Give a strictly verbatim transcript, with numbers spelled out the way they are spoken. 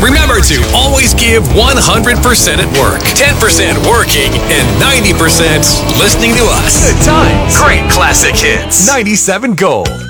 Remember to always give one hundred percent at work, ten percent working, and ninety percent listening to us. Good times. Great classic hits. ninety-seven Gold.